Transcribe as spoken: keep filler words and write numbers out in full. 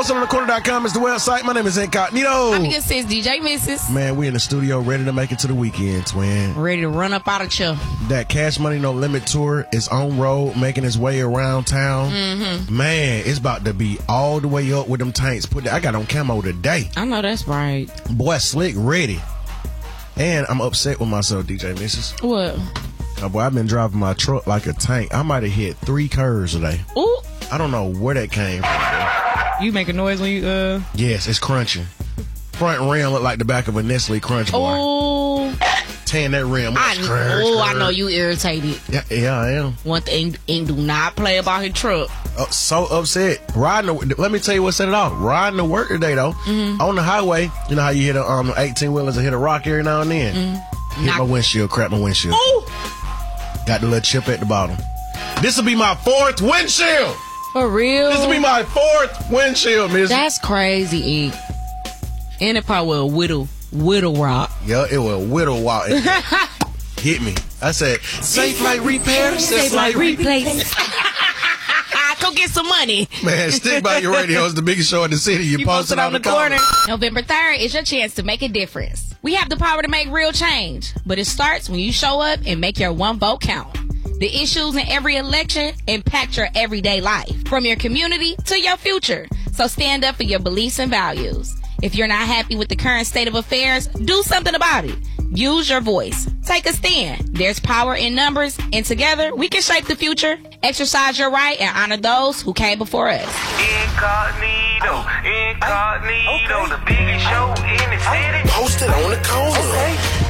posted on the corner dot com is the website. My name is Incognito. I'm your sis, D J Missus Man, we in the studio ready to make it to the weekend, twin. Ready to run up out of chill. That Cash Money No Limit tour is on road, making its way around town. Mm-hmm. Man, it's about to be all the way up with them tanks. Put that, I got on camo today. I know that's right. Boy, slick, ready. And I'm upset with myself, D J Missus What? Oh, boy, I've been driving my truck like a tank. I might have hit three curves today. Ooh. I don't know where that came from. You make a noise when you, uh... Yes, it's crunching. Front rim look like the back of a Nestle Crunch Bar. Oh. Tan that rim. I, oh, I know you irritated. Yeah, yeah, I am. One thing, and do not play about his truck. Oh, so upset. Riding the, let me tell you what set it off. Riding to work today, though, mm-hmm. on the highway, you know how you hit a um, eighteen-wheelers and hit a rock every now and then? Mm-hmm. Hit Knock. my windshield, crap my windshield. Ooh. Got the little chip at the bottom. This will be my fourth windshield. For real? This will be my fourth windshield, miss. That's crazy, Ink. And it probably will whittle, whittle rock. Yeah, it will whittle rock. Hit me. I said, safe like repair, safe like replace. Go get some money. Man, Stick by Your Radio is the biggest show in the city. You, you posted on the corner. November third is your chance to make a difference. We have the power to make real change, but it starts when you show up and make your one vote count. The issues in every election impact your everyday life, from your community to your future. So stand up for your beliefs and values. If you're not happy with the current state of affairs, do something about it. Use your voice. Take a stand. There's power in numbers, and together we can shape the future. Exercise your right and honor those who came before us. Incognito, incognito, okay. The biggest show in the city. Posted on the corner. Okay.